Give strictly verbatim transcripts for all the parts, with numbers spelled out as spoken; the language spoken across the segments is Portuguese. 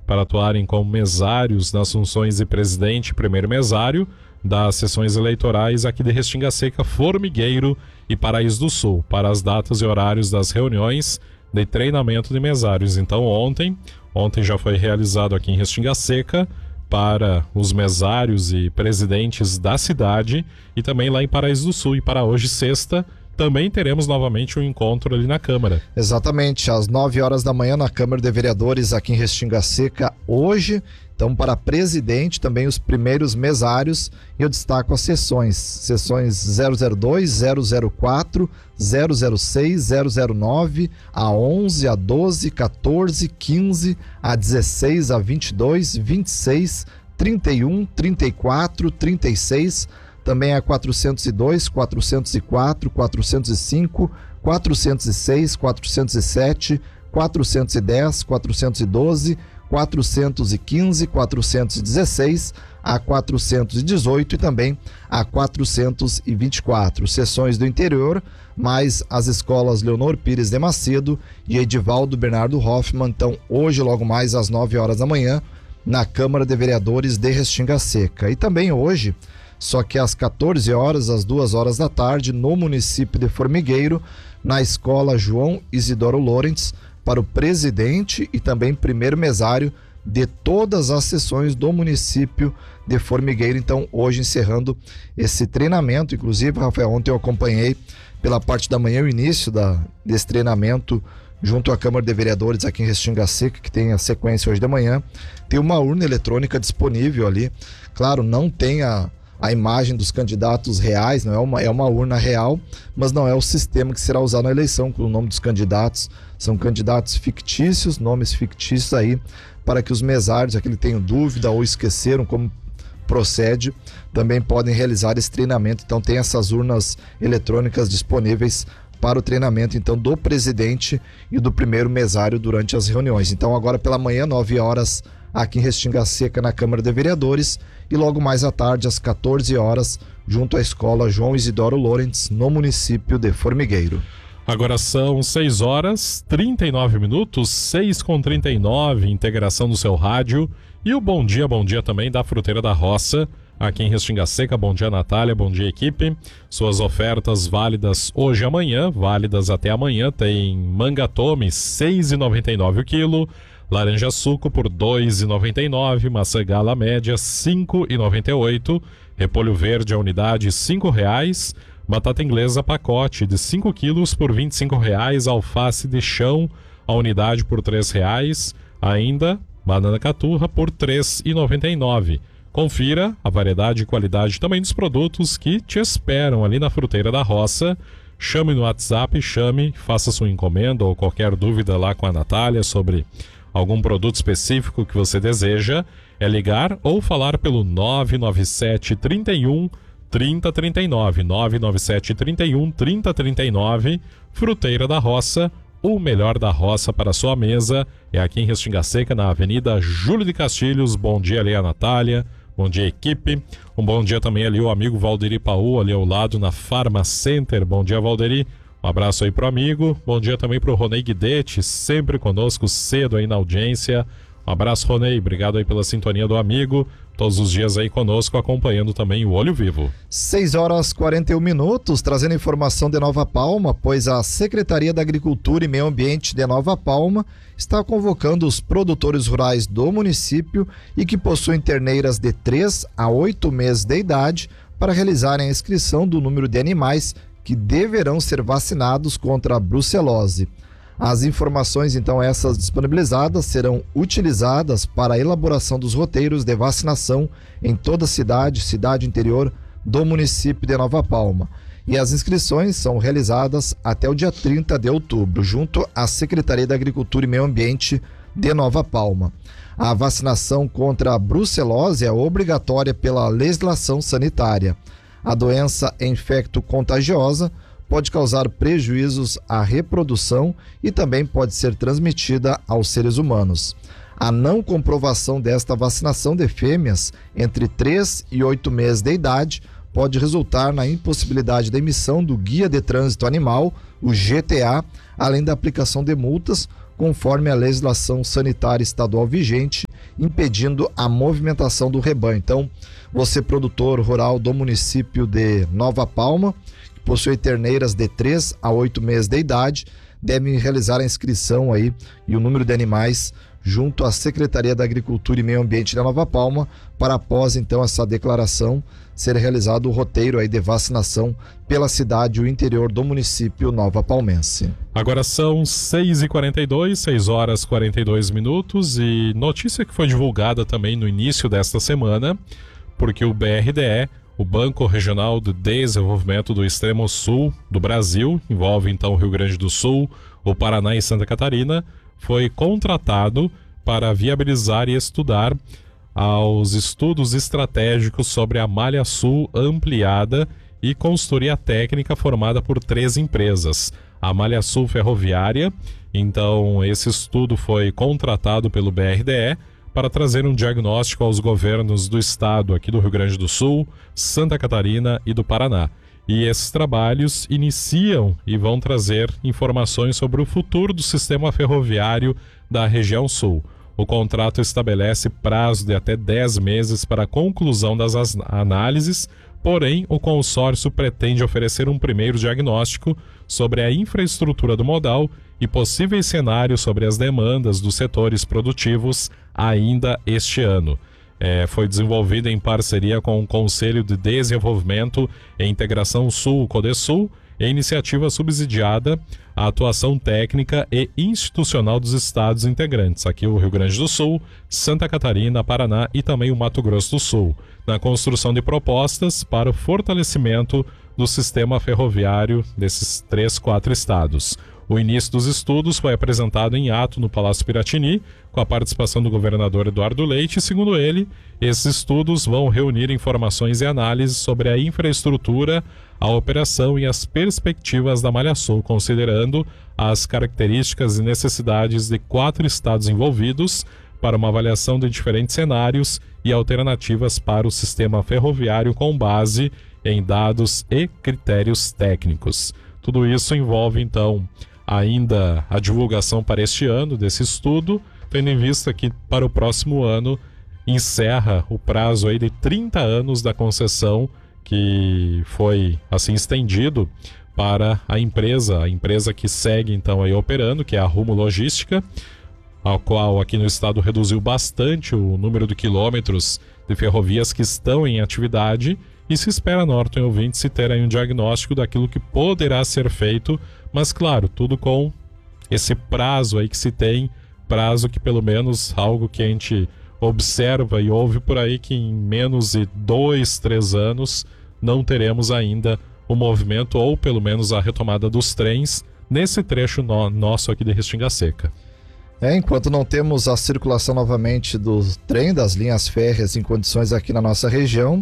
para atuarem como mesários nas funções de presidente e primeiro mesário das sessões eleitorais aqui de Restinga Seca, Formigueiro e Paraíso do Sul, para as datas e horários das reuniões de treinamento de mesários. Então ontem, ontem já foi realizado aqui em Restinga Seca para os mesários e presidentes da cidade, e também lá em Paraíso do Sul. E para hoje, sexta, também teremos novamente um encontro ali na Câmara. Exatamente, às nove horas da manhã na Câmara de Vereadores aqui em Restinga Seca hoje. Então, para presidente, também os primeiros mesários, e eu destaco as sessões, sessões zero zero dois, zero zero quatro, zero zero seis, zero zero nove, a onze, a doze, quatorze, quinze, a dezesseis, a vinte e dois, vinte e seis, trinta e um, trinta e quatro, trinta e seis, também a quatrocentos e dois, quatrocentos e quatro, quatrocentos e cinco, quatrocentos e seis, quatrocentos e sete, quatrocentos e dez, quatrocentos e doze, quatrocentos e quinze, quatrocentos e dezesseis, a quatrocentos e dezoito e também a quatrocentos e vinte e quatro. Sessões do interior, mais as escolas Leonor Pires de Macedo e Edivaldo Bernardo Hoffmann. Então, hoje, logo mais às nove horas da manhã, na Câmara de Vereadores de Restinga Seca. E também hoje, só que às quatorze horas, às duas horas da tarde, no município de Formigueiro, na escola João Isidoro Lorentz, para o presidente e também primeiro mesário de todas as sessões do município de Formigueiro. Então, hoje encerrando esse treinamento. Inclusive, Rafael, ontem eu acompanhei pela parte da manhã o início da, desse treinamento junto à Câmara de Vereadores aqui em Restinga Seca, que tem a sequência hoje de manhã. Tem uma urna eletrônica disponível ali. Claro, não tem a a imagem dos candidatos reais, não é uma, é uma urna real, mas não é o sistema que será usado na eleição, com o nome dos candidatos. São candidatos fictícios, nomes fictícios aí, para que os mesários, aqueles que tenham dúvida ou esqueceram como procede, também podem realizar esse treinamento. Então tem essas urnas eletrônicas disponíveis para o treinamento, então, do presidente e do primeiro mesário durante as reuniões. Então, agora pela manhã, nove horas, aqui em Restinga Seca, na Câmara de Vereadores, e logo mais à tarde, às quatorze horas, junto à escola João Isidoro Lorentz, no município de Formigueiro. Agora são seis horas, trinta e nove minutos, seis com trinta e nove, integração do seu rádio, e o bom dia, bom dia também da Fruteira da Roça, aqui em Restinga Seca. Bom dia, Natália, bom dia, equipe. Suas ofertas válidas hoje e amanhã, válidas até amanhã, tem manga tome, seis reais e noventa e nove o quilo, laranja suco por dois reais e noventa e nove, maçã gala média cinco reais e noventa e oito, repolho verde a unidade cinco reais, batata inglesa pacote de cinco quilos por vinte e cinco reais, alface de chão a unidade por três reais, ainda banana caturra por três reais e noventa e nove. Confira a variedade e qualidade também dos produtos que te esperam ali na Fruteira da Roça. Chame no WhatsApp, chame, faça sua encomenda ou qualquer dúvida lá com a Natália sobre algum produto específico que você deseja, é ligar ou falar pelo nove nove sete, trinta e um, trinta, trinta e nove, nove nove sete, trinta e um, trinta, trinta e nove. Fruteira da Roça, o melhor da roça para a sua mesa, é aqui em Restinga Seca, na Avenida Júlio de Castilhos. Bom dia ali a Natália, bom dia equipe, um bom dia também ali o amigo Valderi Paú, ali ao lado na Pharma Center. Bom dia, Valderi. Um abraço aí pro amigo. Bom dia também pro Ronei Guidetti, sempre conosco cedo aí na audiência. Um abraço, Ronei. Obrigado aí pela sintonia do amigo. Todos os dias aí conosco, acompanhando também o Olho Vivo. seis horas e quarenta e um minutos, trazendo informação de Nova Palma, pois a Secretaria da Agricultura e Meio Ambiente de Nova Palma está convocando os produtores rurais do município e que possuem terneiras de três a oito meses de idade para realizarem a inscrição do número de animais que deverão ser vacinados contra a brucelose. As informações, então, essas disponibilizadas serão utilizadas para a elaboração dos roteiros de vacinação em toda a cidade, cidade interior do município de Nova Palma. E as inscrições são realizadas até o dia trinta de outubro, junto à Secretaria da Agricultura e Meio Ambiente de Nova Palma. A vacinação contra a brucelose é obrigatória pela legislação sanitária. A doença é infecto-contagiosa, pode causar prejuízos à reprodução e também pode ser transmitida aos seres humanos. A não comprovação desta vacinação de fêmeas entre três e oito meses de idade pode resultar na impossibilidade da emissão do Guia de Trânsito Animal, o G T A, além da aplicação de multas, conforme a legislação sanitária estadual vigente impedindo a movimentação do rebanho. Então, você produtor rural do município de Nova Palma, que possui terneiras de três a oito meses de idade, deve realizar a inscrição aí e o número de animais junto à Secretaria da Agricultura e Meio Ambiente da Nova Palma, para após então essa declaração ser realizado o roteiro aí de vacinação pela cidade e o interior do município nova palmense. Agora são seis e quarenta e dois, seis horas e quarenta e dois minutos, e notícia que foi divulgada também no início desta semana, porque o B R D E, o Banco Regional de Desenvolvimento do Extremo Sul do Brasil, envolve então o Rio Grande do Sul, o Paraná e Santa Catarina, foi contratado para viabilizar e estudar aos estudos estratégicos sobre a Malha Sul ampliada e consultoria técnica formada por três empresas. A Malha Sul Ferroviária, então esse estudo foi contratado pelo B R D E para trazer um diagnóstico aos governos do estado aqui do Rio Grande do Sul, Santa Catarina e do Paraná. E esses trabalhos iniciam e vão trazer informações sobre o futuro do sistema ferroviário da região sul. O contrato estabelece prazo de até dez meses para a conclusão das análises, porém o consórcio pretende oferecer um primeiro diagnóstico sobre a infraestrutura do modal e possíveis cenários sobre as demandas dos setores produtivos ainda este ano. É, foi desenvolvida em parceria com o Conselho de Desenvolvimento e Integração Sul, CODESUL, e iniciativa subsidiada à atuação técnica e institucional dos estados integrantes, aqui o Rio Grande do Sul, Santa Catarina, Paraná e também o Mato Grosso do Sul, na construção de propostas para o fortalecimento do sistema ferroviário desses três, quatro estados. O início dos estudos foi apresentado em ato no Palácio Piratini, com a participação do governador Eduardo Leite, e, segundo ele, esses estudos vão reunir informações e análises sobre a infraestrutura, a operação e as perspectivas da Malha Sul, considerando as características e necessidades de quatro estados envolvidos, para uma avaliação de diferentes cenários e alternativas para o sistema ferroviário com base em dados e critérios técnicos. Tudo isso envolve, então, ainda a divulgação para este ano desse estudo, tendo em vista que para o próximo ano encerra o prazo aí de trinta anos da concessão que foi assim estendido para a empresa, a empresa que segue então aí operando, que é a Rumo Logística, a qual aqui no estado reduziu bastante o número de quilômetros de ferrovias que estão em atividade, e se espera, Norton e ouvintes, se ter aí um diagnóstico daquilo que poderá ser feito, mas claro, tudo com esse prazo aí que se tem, prazo que pelo menos algo que a gente observa e ouve por aí, que em menos de dois, três anos não teremos ainda o movimento ou pelo menos a retomada dos trens nesse trecho no, nosso aqui de Restinga Seca. É, enquanto não temos a circulação novamente do trem, das linhas férreas em condições aqui na nossa região,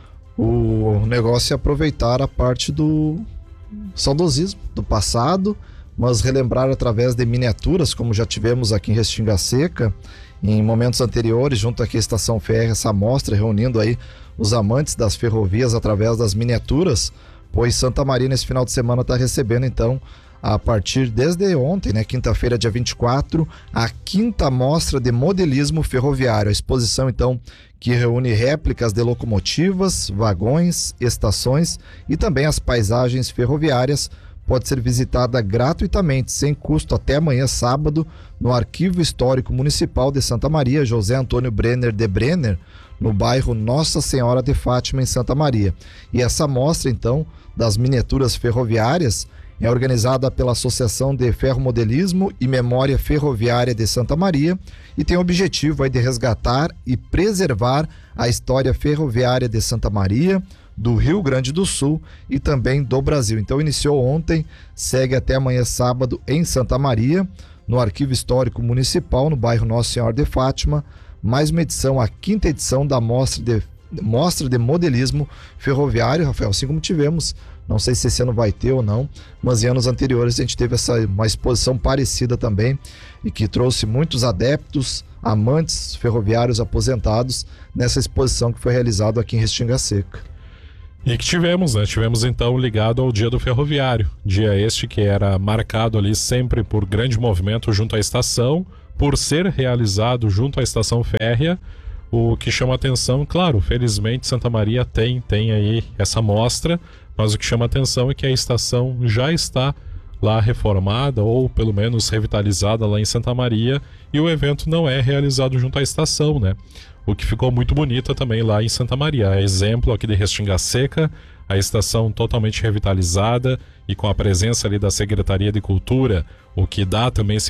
o negócio é aproveitar a parte do saudosismo, do passado, mas relembrar através de miniaturas, como já tivemos aqui em Restinga Seca, em momentos anteriores, junto aqui à Estação Férrea, essa mostra reunindo aí os amantes das ferrovias através das miniaturas, pois Santa Maria nesse final de semana está recebendo então, a partir desde ontem, né, quinta-feira, dia vinte e quatro, a quinta mostra de modelismo ferroviário. A exposição, então, que reúne réplicas de locomotivas, vagões, estações e também as paisagens ferroviárias, pode ser visitada gratuitamente, sem custo, até amanhã, sábado, no Arquivo Histórico Municipal de Santa Maria, José Antônio Brenner de Brenner, no bairro Nossa Senhora de Fátima, em Santa Maria. E essa mostra, então, das miniaturas ferroviárias, é organizada pela Associação de Ferromodelismo e Memória Ferroviária de Santa Maria e tem o objetivo aí de resgatar e preservar a história ferroviária de Santa Maria, do Rio Grande do Sul e também do Brasil. Então iniciou ontem, segue até amanhã sábado em Santa Maria, no Arquivo Histórico Municipal, no bairro Nossa Senhora de Fátima, mais uma edição, a quinta edição da Mostra de, Mostra de Modelismo Ferroviário, Rafael, assim como tivemos, não sei se esse ano vai ter ou não, mas em anos anteriores a gente teve essa, uma exposição parecida também e que trouxe muitos adeptos, amantes ferroviários aposentados nessa exposição que foi realizada aqui em Restinga Seca. E que tivemos, né? Tivemos então ligado ao Dia do Ferroviário, dia este que era marcado ali sempre por grande movimento junto à estação, por ser realizado junto à estação férrea, o que chama atenção, claro, felizmente Santa Maria tem, tem aí essa mostra, mas o que chama atenção é que a estação já está lá reformada ou pelo menos revitalizada lá em Santa Maria, e o evento não é realizado junto à estação, né? O que ficou muito bonita também lá em Santa Maria. Exemplo aqui de Restinga Seca, a estação totalmente revitalizada e com a presença ali da Secretaria de Cultura, o que dá também esse